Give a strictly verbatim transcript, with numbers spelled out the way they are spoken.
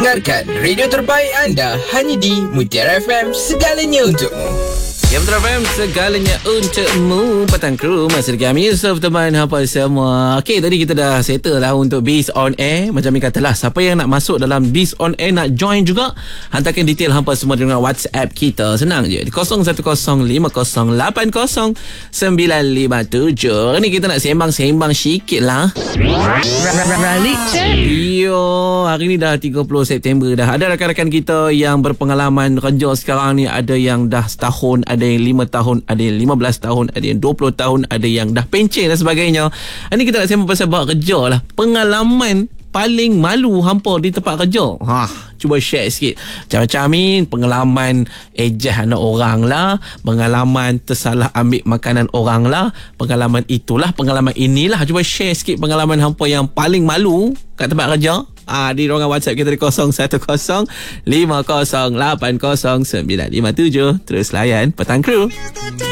Dengarkan radio terbaik anda hanya di Mutiara F M, segalanya untukmu. Ya, Mutiara F M, segalanya untukmu. Petang Kru, masih lagi kami Yusof, teman hampa semua. Okey, tadi kita dah settle lah untuk Biz On Air. Macam ni katalah, siapa yang nak masuk dalam Biz On Air, nak join juga, hantarkan detail hampa semua dengan WhatsApp kita. Senang je, di kosong satu kosong lima kosong lapan kosong sembilan lima tujuh. Hari ni kita nak sembang-sembang sikit lah. Ralik cek. Yo, hari ni dah tiga puluh September dah. Ada rakan-rakan kita yang berpengalaman kerja sekarang ni. Ada yang dah setahun, ada yang lima tahun, ada yang lima belas tahun, ada yang dua puluh tahun, ada yang dah pencen dan sebagainya. Ini kita nak sembang pasal bab kerja lah. Pengalaman paling malu hampa di tempat kerja. Ha, cuba share sikit. Macam-macam ni, pengalaman ejah anak orang lah, pengalaman tersalah ambil makanan orang lah, pengalaman itulah, pengalaman inilah. Cuba share sikit pengalaman hampa yang paling malu kat tempat kerja. Ah, di ruangan WhatsApp kita di kosong satu kosong lima kosong lapan kosong sembilan lima tujuh. Terus layan Petang Kru.